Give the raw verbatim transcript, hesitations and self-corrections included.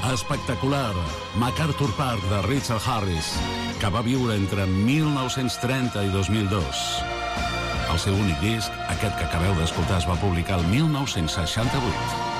Espectacular, MacArthur Park de Richard Harris, que va viure entre mil nou-cents trenta i dos mil dos. El seu únic disc, aquest que acabeu d'escoltar, es va publicar el mil nou-cents seixanta-vuit.